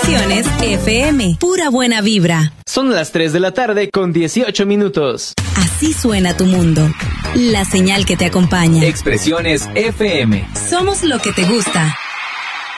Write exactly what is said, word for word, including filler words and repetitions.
Expresiones F M. Pura buena vibra. Son las tres de la tarde con dieciocho minutos. Así suena tu mundo. La señal que te acompaña. Expresiones F M. Somos lo que te gusta.